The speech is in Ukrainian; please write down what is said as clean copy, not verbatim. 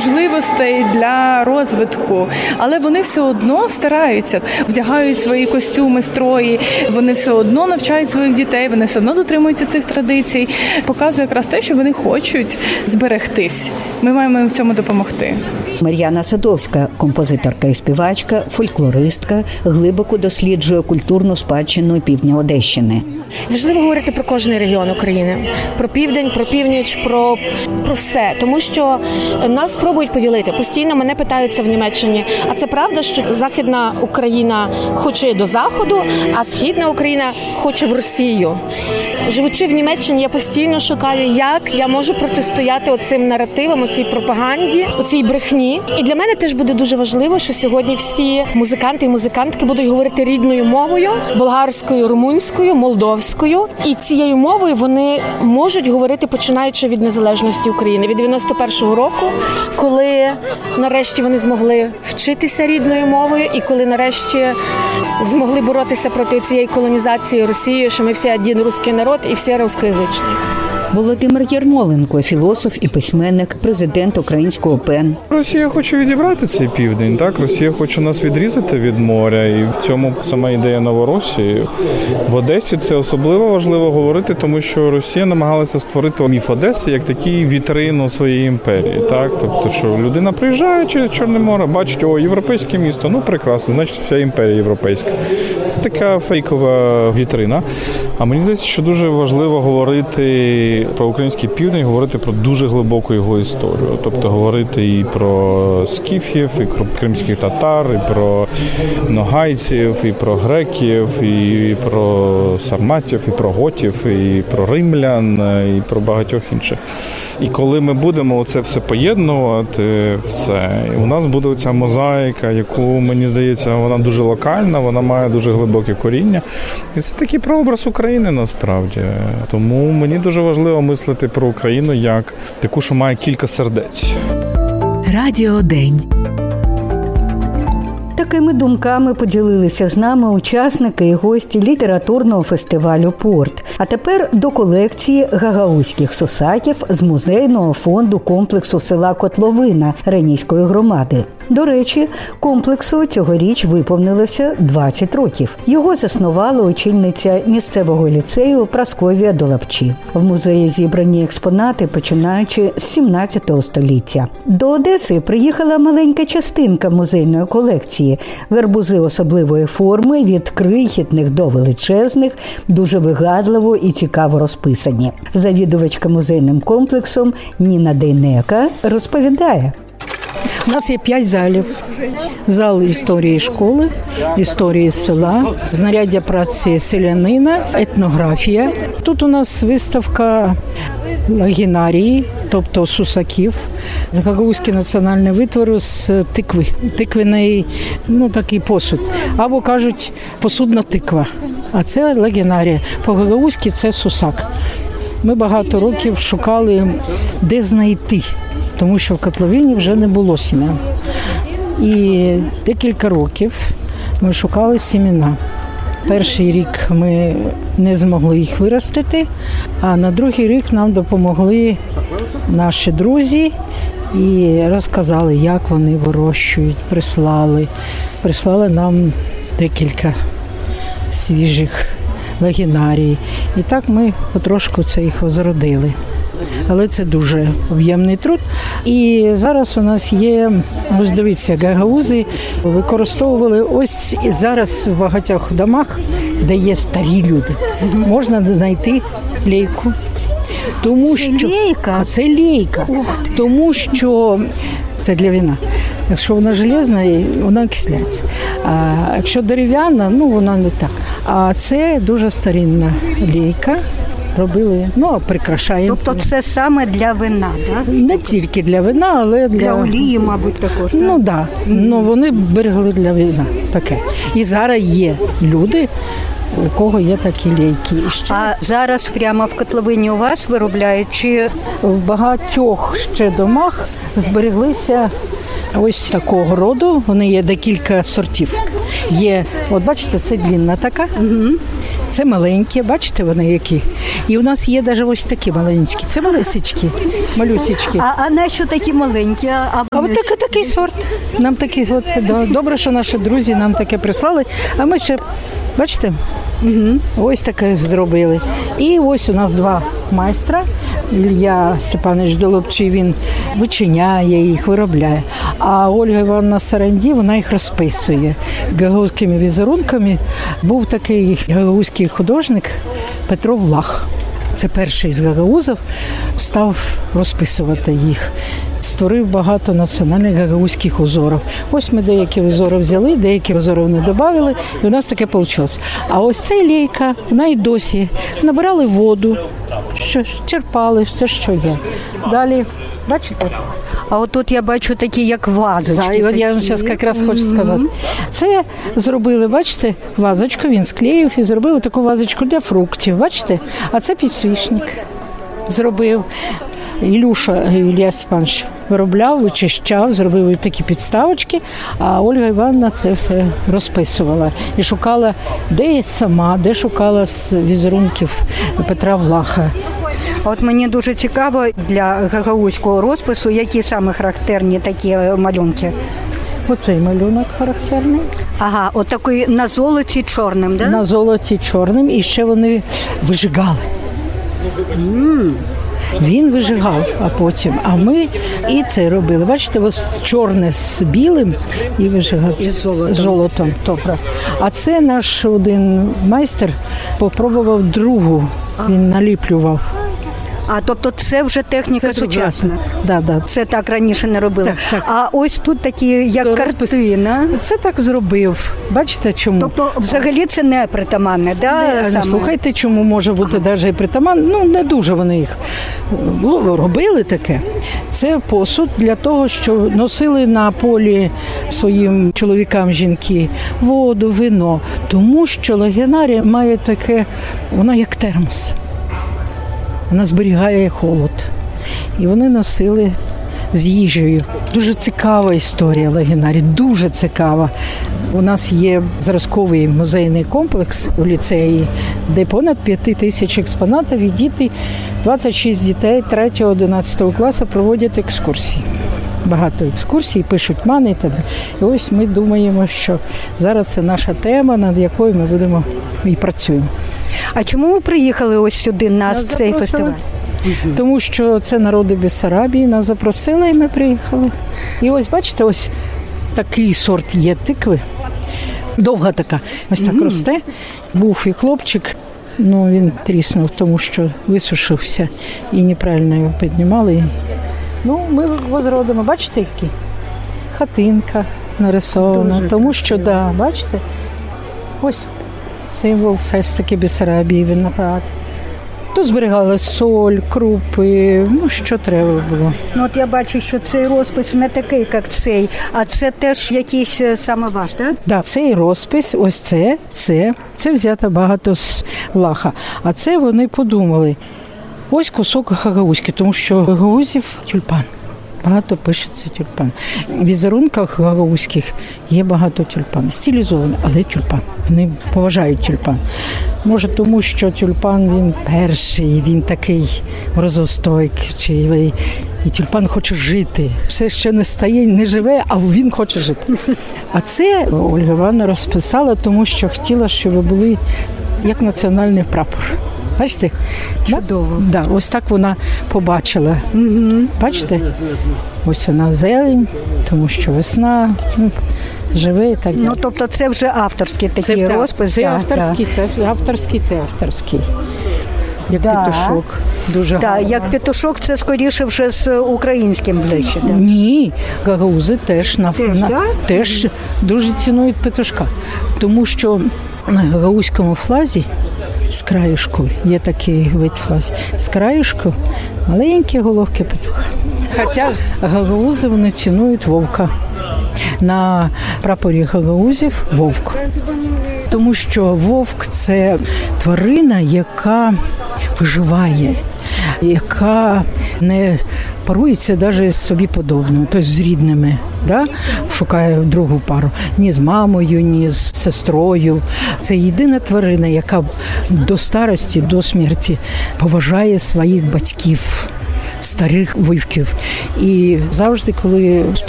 можливостей для розвитку. Але вони все одно стараються, вдягають свої костюми, строї, вони все одно навчають своїх дітей, вони все одно дотримуються цих традицій. Показує якраз те, що вони хочуть зберегтись. Ми маємо їм в цьому допомогти. Мар'яна Садовська, композиторка і співачка, фольклористка, глибоко досліджує культурну спадщину півдня Одещини. Важливо говорити про кожний регіон України, про південь, про північ, про все. Тому що нас спробують поділити. Постійно мене питаються в Німеччині, а це правда, що Західна Україна хоче до Заходу, а Східна Україна хоче в Росію. Живучи в Німеччині, я постійно шукаю, як я можу протистояти оцим наративам, оцій пропаганді, оцій брехні. І для мене теж буде дуже важливо, що сьогодні всі музиканти і музикантки будуть говорити рідною мовою, болгарською, румунською, молдовською. І цією мовою вони можуть говорити, починаючи від незалежності України, від 91-го року, коли нарешті вони змогли вчитися рідною мовою і коли нарешті змогли боротися проти цієї колонізації Росії, що ми всі один русський народ і всі русскоязичні. Володимир Ярмоленко, філософ і письменник, президент українського ПЕН. Росія хоче відібрати цей південь, так? Росія хоче нас відрізати від моря, і в цьому сама ідея Новоросії. В Одесі це особливо важливо говорити, тому що Росія намагалася створити міф Одеси як такий вітрину своєї імперії, так? Тобто, що людина приїжджає через Чорне море, бачить, о, європейське місто, ну прекрасно, значить вся імперія європейська. Така фейкова вітрина. А мені здається, що дуже важливо говорити про український південь, говорити про дуже глибоку його історію. Тобто говорити і про скіфів, і про кримських татар, і про ногайців, і про греків, і про сарматів, і про готів, і про римлян, і про багатьох інших. І коли ми будемо це все поєднувати, у нас буде оця мозаїка, яку, мені здається, вона дуже локальна, вона має дуже глибоке коріння. І це такий прообраз України, насправді. Тому мені дуже важливо мислити про Україну як таку, що має кілька сердець. Радіодень. Такими думками поділилися з нами учасники і гості літературного фестивалю «Порт». А тепер до колекції гагаузьких сусаків з музейного фонду комплексу села Котловина Ренійської громади. До речі, комплексу цьогоріч виповнилося 20 років. Його заснувала очільниця місцевого ліцею Прасковія Долапчі. В музеї зібрані експонати, починаючи з 17 століття. До Одеси приїхала маленька частинка музейної колекції. Гарбузи особливої форми, від крихітних до величезних, дуже вигадливо і цікаво розписані. Завідувачка музейним комплексом Ніна Дейнека розповідає. У нас є 5 залів. Зал історії школи, історії села, знаряддя праці селянина, етнографія. Тут у нас виставка лагінарії, тобто сусаків, гагаузькі національні витвори з тикви. Тиквений, такий посуд. Або кажуть, посудна тиква. А це лагінарія. По-гагаузьки це сусак. Ми багато років шукали, де знайти, тому що в котловині вже не було сім'ян. І декілька років ми шукали сімена. Перший рік ми не змогли їх виростити, а на другий рік нам допомогли наші друзі і розказали, як вони вирощують, прислали нам декілька свіжих лагінарій. І так ми потрошку це їх возродили. Але це дуже об'ємний труд. І зараз у нас є, ось дивіться, гагаузи використовували ось зараз в багатьох домах, де є старі люди. Можна знайти лейку. Тому що це лейка. Тому що це для вина. Якщо вона железна, вона окисляється. А якщо дерев'яна, вона не так. А це дуже старинна лейка. Робили, прикрашаємо. Тобто це саме для вина, так? Не тільки для вина, але для олії, мабуть, також. Так. Вони берегли для вина таке. І зараз є люди, у кого є такі лейки. А зараз прямо в котловині у вас виробляють? Чи в багатьох ще домах збереглися ось такого роду. Вони є декілька сортів. Є, от бачите, це длінна така. Це маленькі, бачите вони які? І у нас є навіть ось такі маленькі. Це малюсечки. А на що такі маленькі? А от такий сорт. Нам такі, добре, що наші друзі нам таке прислали. А ми ще, бачите, ось таке зробили. І ось у нас два майстра. Ілля Степанович Долобчий, він вичиняє їх, виробляє. А Ольга Івановна Саранді, вона їх розписує гагаузькими візерунками. Був такий гагаузький художник Петро Влах. Це перший з гагаузів, став розписувати їх. Створив багато національних гагаузьких узорів. Ось ми деякі узори взяли, деякі узори не додали, і у нас таке вийшло. А ось ця лейка, вона і досі. Набирали воду, черпали, все, що є. Далі, бачите? А от тут я бачу такі, як вазочки. От я вам зараз якраз хочу сказати. Це зробили, бачите, вазочку, він склеїв і зробив таку вазочку для фруктів, бачите? А це підсвічник зробив. Ілля Степанович виробляв, вичищав, зробив такі підставочки, а Ольга Івановна це все розписувала. І шукала, де сама, де шукала з візерунків Петра Влаха. А от мені дуже цікаво для гагаузького розпису, які саме характерні такі малюнки. Оцей малюнок характерний. Ага, от такий на золоті чорним, да? На золоті чорним, і ще вони вижигали. Він вижигав, а потім, а ми і це робили. Бачите, ось чорне з білим і вижигав золотом. Добре. А це наш один майстер попробував другу, він наліплював. А, тобто це вже техніка сучасна? Да. Це так раніше не робили. Так. А ось тут такі, як картина. Це так зробив. Бачите, чому? Тобто взагалі це не притаманне, да? Не, слухайте, чому може бути навіть і притаман. Ну, не дуже вони їх робили таке. Це посуд для того, що носили на полі своїм чоловікам жінки воду, вино. Тому що лагінарія має таке, вона як термос. Вона зберігає холод. І вони носили з їжею. Дуже цікава історія лагінарії, дуже цікава. У нас є зразковий музейний комплекс у ліцеї, де понад 5000 експонатів, і діти, 26 дітей 3-11 класу проводять екскурсії. Багато екскурсій, пишуть мани і так далі. І ось ми думаємо, що зараз це наша тема, над якою ми будемо і працюємо. А чому ви приїхали ось сюди на цей фестиваль? Тому що це народи Бессарабії, нас запросили і ми приїхали. І ось бачите, ось такий сорт є тикви, довга така, ось так росте. Був і хлопчик, він тріснув, тому що висушився і неправильно його піднімали. Ми возродимо, бачите, які? Хатинка нарисована, дуже тому що, бачите, ось символ все-таки Бессарабії, виноград. Тут зберігали соль, крупи, що треба було. От я бачу, що цей розпис не такий, як цей, а це теж якийсь саме ваш, так? Так, цей розпис, ось це взято багато з Влаха. А це вони подумали, ось кусок гагаузький, тому що гагаузів тюльпан. Багато пишеться тюльпан. В візерунках гагаузьких є багато тюльпан. Стилізований, але тюльпан. Вони поважають тюльпан. Може тому, що тюльпан він перший, він такий морозостойкий. І тюльпан хоче жити. Все ще не живе, а він хоче жити. А це Ольга Івановна розписала, тому що хотіла, щоб були як національний прапор. Бачите? Чудово. Да, ось так вона побачила. Бачите? Ось вона зелень, тому що весна живе і так далі. Тобто це вже авторський такий розпис. Це авторський. Як петушок. Дуже гарно. Як петушок, це скоріше вже з українським ближче. Ні, гагаузи теж дуже цінують петушка. Тому що на гагаузькому флазі з краюшку, є такий вид флазі, з краюшку маленькі головки петуха. Хоча гагаузи, вони цінують вовка. На прапорі гагаузів вовк. Тому що вовк – це тварина, яка виживає, яка не парується навіть з собі подобним, тобто з рідними, да? Шукає другу пару. Ні з мамою, ні з сестрою. Це єдина тварина, яка до старості, до смерті поважає своїх батьків, старих вовків. І завжди, коли